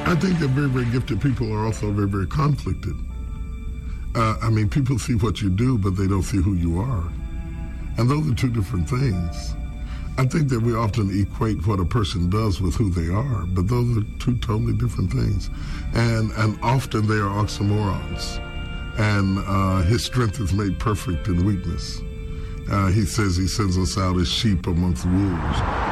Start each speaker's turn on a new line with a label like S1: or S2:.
S1: I think that very, very gifted people are also very, very conflicted. People see what you do, but they don't see who you are. And those are two different things. I think that we often equate what a person does with who they are, but those are two totally different things. And often they are oxymorons. And his strength is made perfect in weakness. He says he sends us out as sheep amongst wolves.